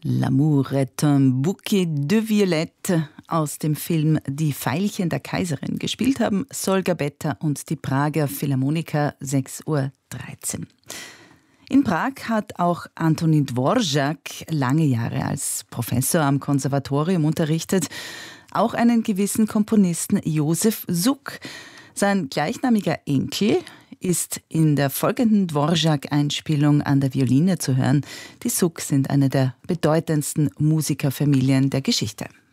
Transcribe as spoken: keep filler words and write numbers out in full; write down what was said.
L'amour est un bouquet de violettes aus dem Film Die Veilchen der Kaiserin. Gespielt haben Solga Betta und die Prager Philharmoniker, sechs Uhr dreizehn. In Prag hat auch Antonín Dvořák lange Jahre als Professor am Konservatorium unterrichtet. Auch einen gewissen Komponisten Josef Suk. Sein gleichnamiger Enkel ist in der folgenden Dvořák-Einspielung an der Violine zu hören. Die Suk sind eine der bedeutendsten Musikerfamilien der Geschichte.